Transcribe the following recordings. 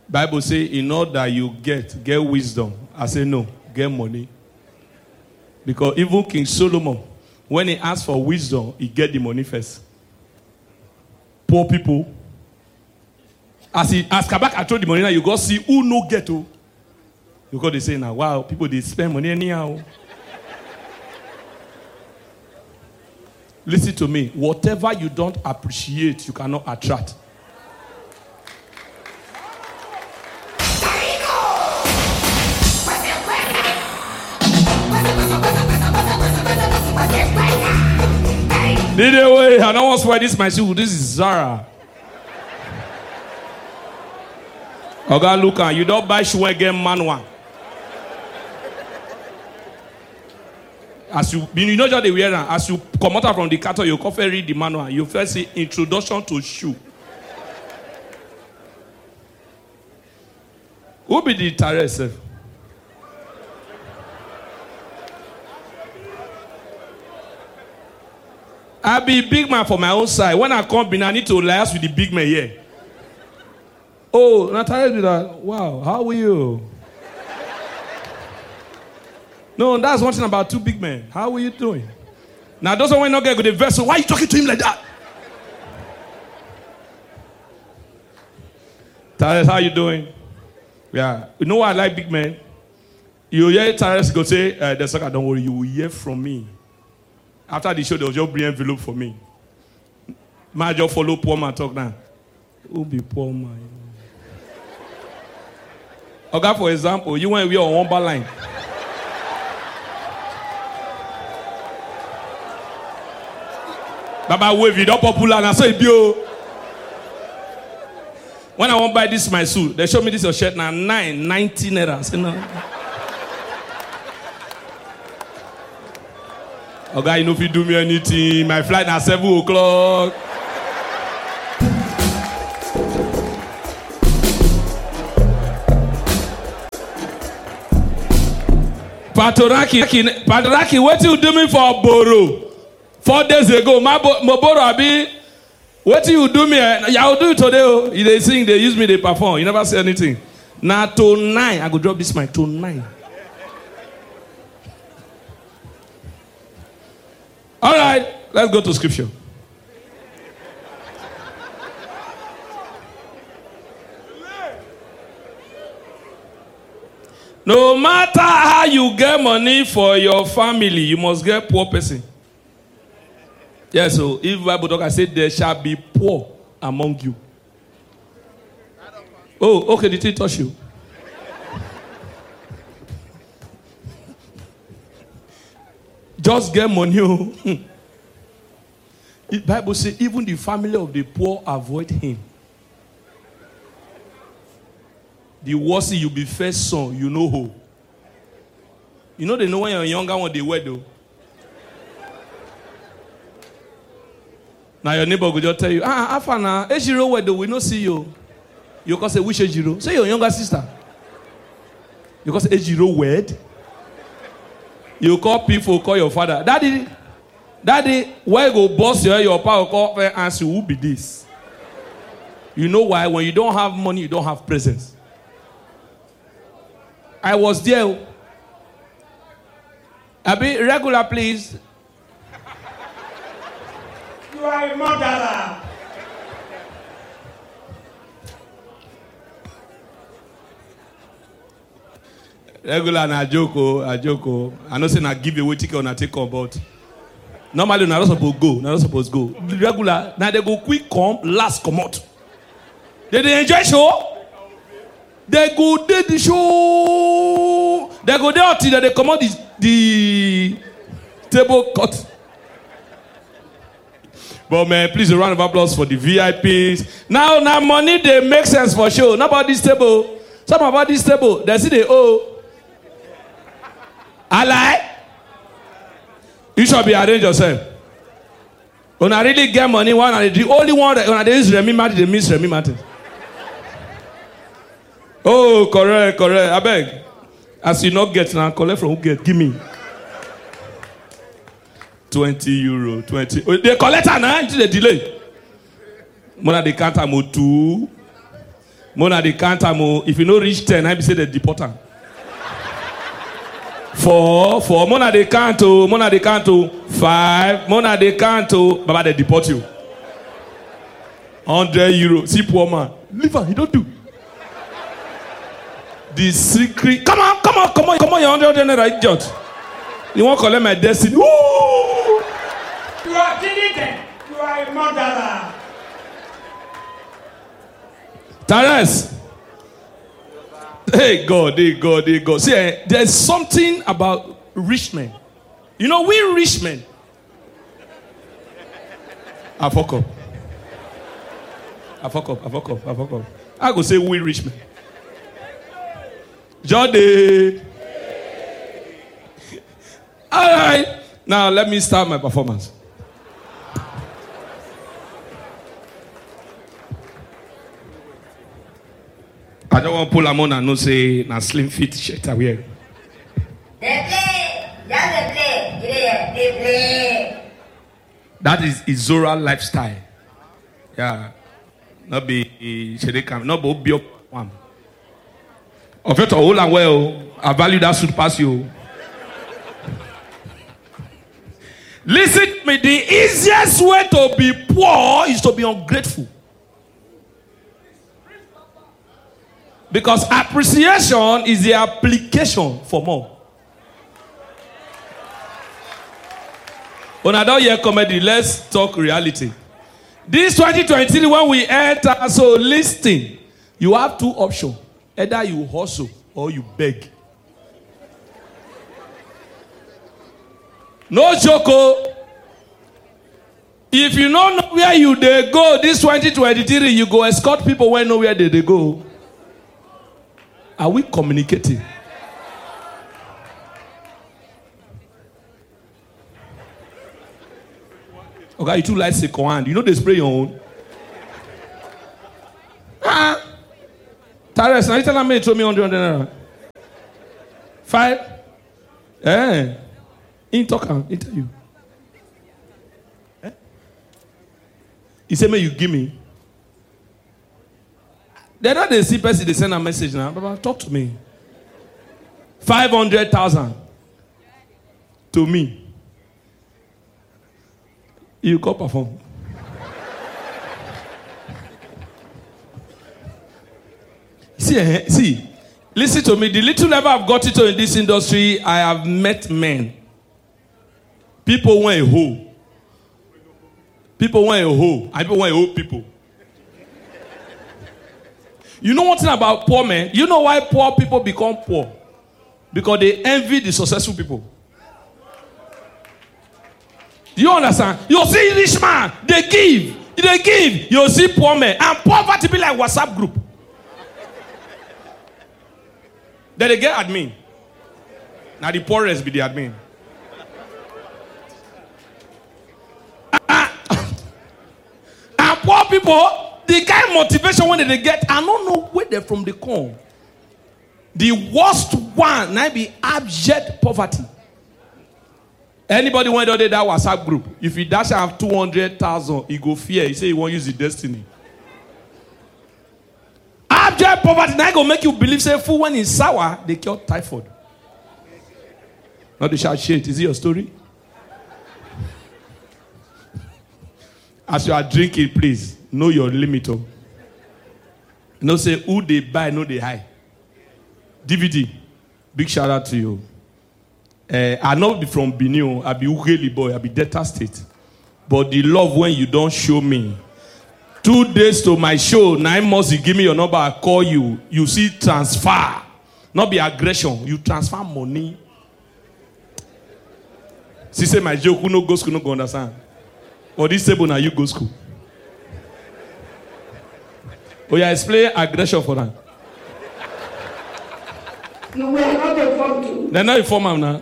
Bible say, in order that you get wisdom. I say no, get money. Because even King Solomon, when he asked for wisdom, he get the money first. Poor people. As Kabak, I told the money now, you go see who no get to. You got to say now, wow, people they spend money anyhow. Listen to me. Whatever you don't appreciate, you cannot attract. Anyway, I don't want to wear this my shoe. This is Zara. Okay, look, you don't buy shoe again, manual. As you know, just the wear as you come out from the cattle, you coffee read the manual. You first see introduction to shoe. Who be the terrace? I be big man for my own side. When I come in, I need to liaise with the big man here. Oh, Natalia did that. Wow, how are you? No, that's one thing about two big men. How are you doing? Now, those one not get good vessel. Why are you talking to him like that? Tyrus, how you doing? Yeah. You know why I like big men? You hear Tyrus go say, the sucker, don't worry, you will hear from me. After the show, they'll just bring envelope for me. Might just follow poor man talk now. Who be poor man? Okay, for example, you went with your one bar line. Baba wave it up popular and I say bio. When I want to buy this my suit, they show me this your shirt now 9.90 naira. I say no. Okay, you know if you do me anything, my flight at 7 o'clock. Patoraki, what you do me for Boro? 4 days ago, my Boro Abi, what you do me? I will do it today. They sing, they use me, they perform. You never say anything. Now to 9, I go drop this mic to 9. All right, let's go to scripture. No matter how you get money for your family, you must get poor person. Yes, so if Bible talk, I said there shall be poor among you. Oh, okay, did it touch you? Just get money. The Bible says even the family of the poor avoid him. The worse you be first son, you know who. You know they know when you're younger when they wed though. Now your neighbor will just tell you, Afana, Ejiro wed though, we don't see you. You can say, which Ejiro? Say your younger sister. You can say Ejiro wed. You call people, call your father. Daddy, where you go boss your power call and answer who be this? You know why? When you don't have money, you don't have presence. I was there. Abi, regular, please. You are a murderer. Regular na joko. I know say na give away ticket on a take on, but normally na not supposed to go. Regular, now they go quick come, last come out. They enjoy show. They go do the show. They go there until they come out the table cut. But man, please a round of applause for the VIPs. Now money they make sense for show. Not about this table. Some about this table, they see they owe. I lie. You should be arrange yourself. When I really get money, the only one that when I use Remy Martin, they miss Remy Martin. Oh, correct. I beg. As you not get now, collect from who get. Give me. €20. 20. Oh, they collect her now until they delay. When they count I'm 2. Mona they count am. If you no reach 10, I be say they deport am. 4. Mona they count. 5. Mona they count. Baba they deport you. 100 euro. See poor man. Leave her. He don't do. The secret. Come on. Your 100 naira idiot. You won't collect my destiny. Woo! You are dead. You are a murderer. Tares. Hey God. See, there's something about rich men. You know, we rich men. I fuck up. I go say we rich men. Jody. All right. Now let me start my performance. I don't want to pull a man and no say na slim fit shirt I wear. They play. That is Izora lifestyle. Yeah. Not be Shedekam, not be one. Of it all and well, I value that suit pass you. Listen to me, the easiest way to be poor is to be ungrateful. Because appreciation is the application for more. When I don't hear comedy, let's talk reality. This 2023, when we enter, so listen, you have 2 options. Either you hustle or you beg. No joke. If you don't know where you they go, this 2023, you go escort people when know where they go. Are we communicating? Okay, you too like second hand. You know they spray your own. Tares, now you tell me throw me 100 naira. 5. In talk am, in tell you. He said, "May you give me." They're not the see person. They send a message now. Baba, talk to me. 500,000 to me. You go perform. See, listen to me. The little level I've got into in this industry, I have met men. People want a hoe. People want a hoe. And people want a hoe people. You know one thing about poor men? You know why poor people become poor? Because they envy the successful people. Do you understand? You see rich man, they give. You see poor men. And poverty be like WhatsApp group. Then they get admin. Now the poorest be the admin. And poor people, the kind of motivation when they get, I don't know where they're from the come. The worst one might be abject poverty. Anybody went out there that WhatsApp group, if you dash have 200,000, he go fear. He say he won't use the destiny. Abject poverty now go make you believe say food when it's sour, they cure typhoid. Not the shout shit. Is it your story? As you are drinking, please know your limit. You know, say who they buy, no they hide. DVD, big shout out to you. I not be from Benin, I be Ugeli boy, I be Delta State. But the love when you don't show me. 2 days to my show, 9 months you give me your number, I call you. You see transfer. Not be aggression. You transfer money. She say my joke, who no go school, no go understand. Or this table now you go school. Oh yeah, explain aggression for that. No, we are not informed. They're not informed now.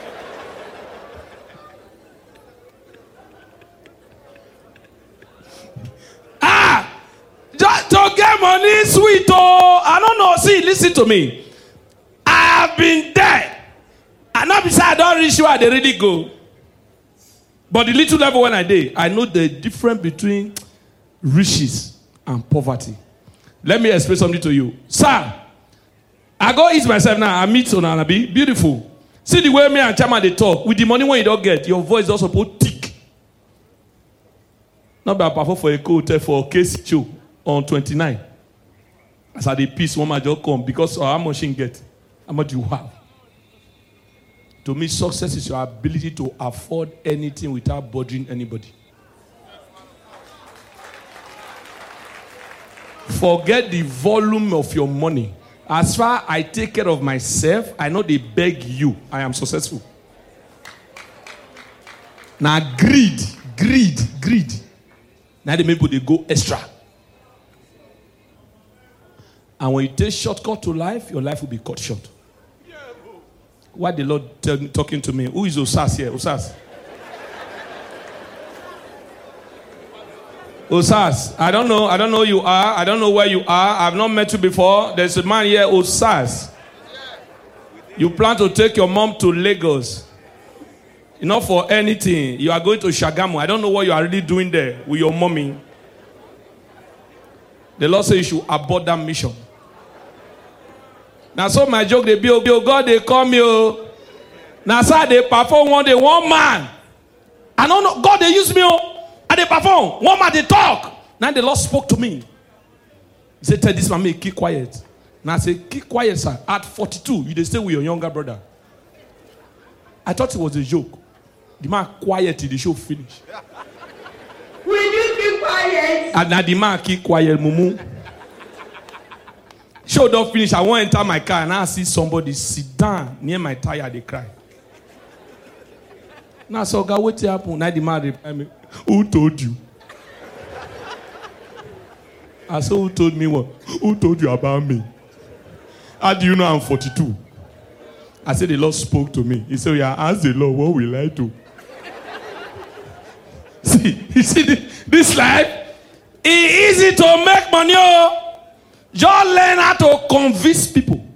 To get money, sweet. Oh, I don't know. See, listen to me. I have been there. And not beside I don't reach where they really go. But the little level when I did, I know the difference between riches and poverty. Let me explain something to you. Sir, I go eat myself now. I meet Sonanabi. Beautiful. See the way me and Chama they talk. With the money when you don't get, your voice also put thick. Not be perform for a hotel for a case show on 29. As I the piece, one man just come because how much you get, how much you have. To me, success is your ability to afford anything without bothering anybody. Forget the volume of your money. As far as I take care of myself, I know they beg you. I am successful. Now greed. Now the people they go extra. And when you take shortcut to life, your life will be cut short. Why the Lord talking to me? Who is Osas here? Osas. Osas. I don't know who you are. I don't know where you are. I've not met you before. There's a man here, Osas. You plan to take your mom to Lagos. Not for anything. You are going to Shagamu. I don't know what you are really doing there with your mommy. The Lord says you should abort that mission. Now, so my joke, they be, oh God, they call me. Oh. Now, sir, they perform one day, one man. I don't know, God, they use me. Oh. And they perform. One man, they talk. Now, the Lord spoke to me. He said, tell this man, keep quiet. Now, I said, keep quiet, sir. At 42, you they stay with your younger brother. I thought it was a joke. The man quiet till the show finish. Will you keep quiet? And now the man keep quiet, mumu. Show don't finish. I want to enter my car and I see somebody sit down near my tire. They cry. Now, so God, what happened? Now the man reply me, who told you? I said, who told me what? Who told you about me? How do you know I'm 42? I said, the Lord spoke to me. He said, yeah, ask the Lord, what will I do? See, you see this life? It's easy to make money. Just learn how to convince people.